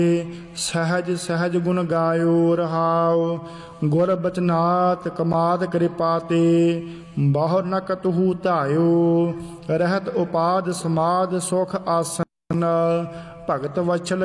सहज सहज गुण गायो रहाओ। गुर बचनात कमाद कृपा ते बहु न कतहु धायो। रहत उपाद समाद सुख आसन भगत वत्सल